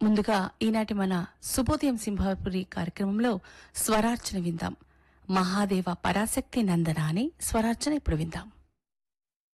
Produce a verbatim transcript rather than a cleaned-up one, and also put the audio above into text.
ముందుగా ఈనాటి మన శుభోదయం సింహాపురి కార్యక్రమంలో స్వరార్చన విందాం. మహాదేవ పరాశక్తి నందన అని స్వరార్చన ఇప్పుడు విందాం.